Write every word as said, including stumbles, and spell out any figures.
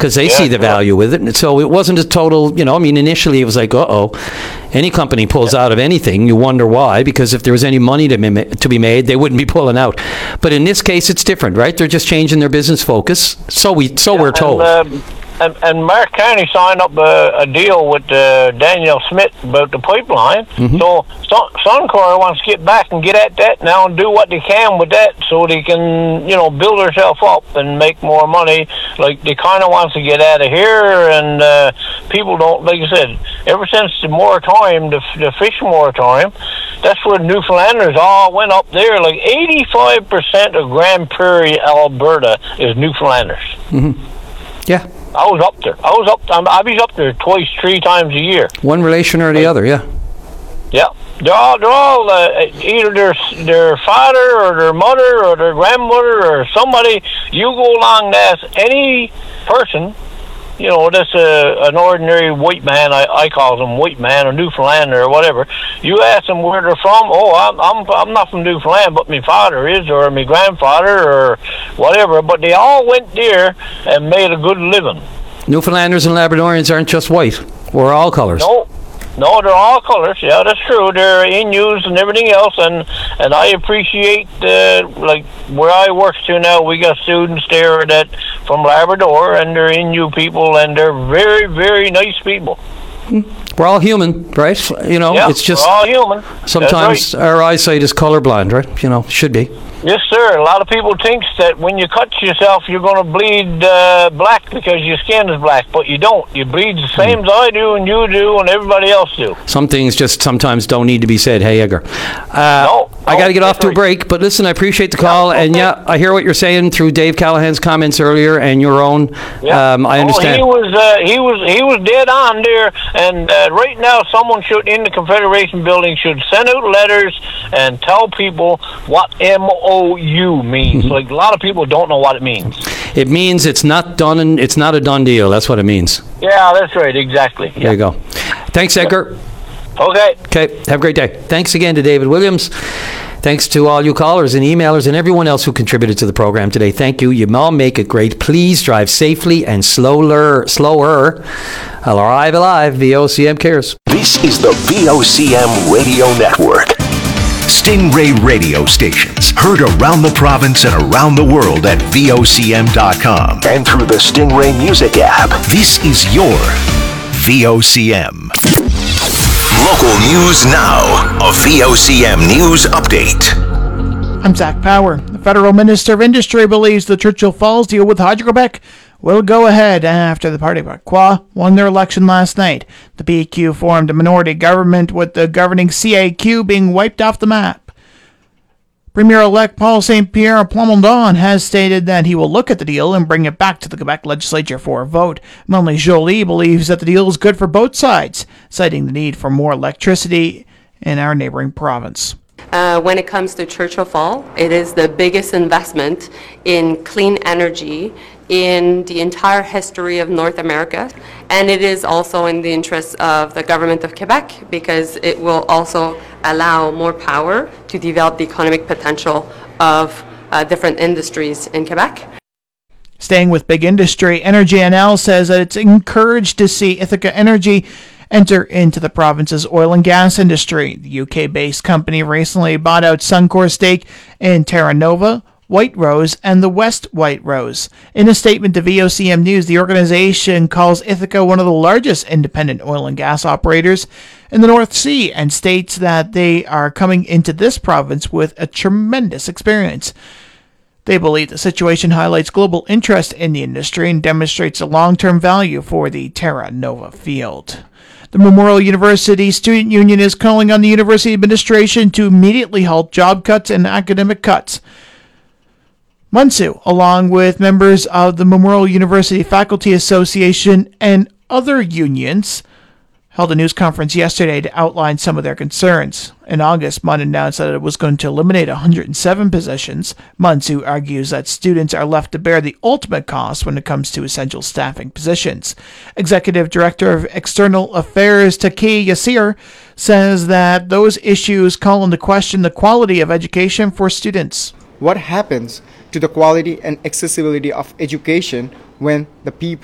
because they Yeah, see the sure. value with it. And so it wasn't a total, you know, I mean, initially it was like, uh-oh, any company pulls out of anything, you wonder why, because if there was any money to, be- to be made, they wouldn't be pulling out. But in this case, it's different, right? They're just changing their business focus. So we, so we're told. And, um, and, and Mark County signed up a, a deal with uh, Daniel Smith about the pipeline. Mm-hmm. So Sun- Suncor wants to get back and get at that now and do what they can with that so they can, you know, build themselves up and make more money. Like, they kind of wants to get out of here, and uh, people don't, like I said, ever since the moratorium, the, the fish moratorium, that's where Newfoundlanders all went up there. Like, eighty-five percent of Grand Prairie, Alberta is Newfoundlanders. Mm-hmm. Yeah. I was up there. I was up. I'm, I was up there twice, three times a year. One relation or the like, other, yeah. Yeah, they're all they're all uh, either their their father or their mother or their grandmother or somebody. You go along and ask any person, you know, that's a, an ordinary white man. I, I call them white man or Newfoundlander or whatever. You ask them where they're from. Oh, I'm I'm I'm not from Newfoundland, but my father is, or my grandfather, or whatever. But they all went there and made a good living. Newfoundlanders and Labradorians aren't just white. We're all colors. No. No, they're all colors. Yeah, that's true. They're Inuits and everything else, and and I appreciate uh, like where I work to now. We got students there that from Labrador, and they're Inuit people, and they're very, very nice people. We're all human, right? You know, yeah, it's just we're all human. Sometimes right. our eyesight is colorblind, right? You know, should be. Yes, sir. A lot of people think that when you cut yourself, you're going to bleed uh, black because your skin is black, but you don't. You bleed the same mm. as I do, and you do, and everybody else do. Some things just sometimes don't need to be said. Hey, Edgar. Uh, no, I no, got to get off to a right. break, but listen, I appreciate the call, yeah, okay. and yeah, I hear what you're saying through Dave Callahan's comments earlier and your own. Yeah. Um, I understand. Oh, he was uh, he was he was dead on there, and uh, right now, someone should in the Confederation building should send out letters and tell people what M O U means. Mm-hmm. Like, a lot of people don't know what it means. It means it's not done, and it's not a done deal. That's what it means. Yeah, that's right. Exactly. There yeah. you go. Thanks, Edgar. Okay. Okay. Have a great day. Thanks again to David Williams. Thanks to all you callers and emailers and everyone else who contributed to the program today. Thank you. You all make it great. Please drive safely and slower. Slower. Alive, alive. V O C M cares. This is the V O C M Radio Network. Stingray radio stations heard around the province and around the world at V O C M dot com and through the Stingray Music app. This is your V O C M. Local news now. A V O C M News Update. I'm Zach Power. The Federal Minister of Industry believes the Churchill Falls deal with Hydro-Quebec will go ahead after the Parti Québécois won their election last night. The P Q formed a minority government with the governing C A Q being wiped off the map. Premier-elect Paul Saint Pierre Plamondon has stated that he will look at the deal and bring it back to the Quebec legislature for a vote. Melanie Joly believes that the deal is good for both sides, citing the need for more electricity in our neighboring province. Uh, when it comes to Churchill Falls, it is the biggest investment in clean energy in the entire history of North America, and it is also in the interest of the government of Quebec because it will also allow more power to develop the economic potential of uh, different industries in Quebec. Staying with big industry, Energy N L says that it's encouraged to see Ithaca Energy enter into the province's oil and gas industry. The U K-based company recently bought out Suncor's stake in Terra Nova, White Rose, and the West White Rose. In a statement to V O C M News, the organization calls Ithaca one of the largest independent oil and gas operators in the North Sea and states that they are coming into this province with a tremendous experience. They believe the situation highlights global interest in the industry and demonstrates the long-term value for the Terra Nova field. The Memorial University Student Union is calling on the university administration to immediately halt job cuts and academic cuts. Munsue, along with members of the Memorial University Faculty Association and other unions, held a news conference yesterday to outline some of their concerns. In August, M U N announced that it was going to eliminate one hundred seven positions. Munsue argues that students are left to bear the ultimate cost when it comes to essential staffing positions. Executive Director of External Affairs Taki Yassir says that those issues call into question the quality of education for students. What happens to the quality and accessibility of education when the people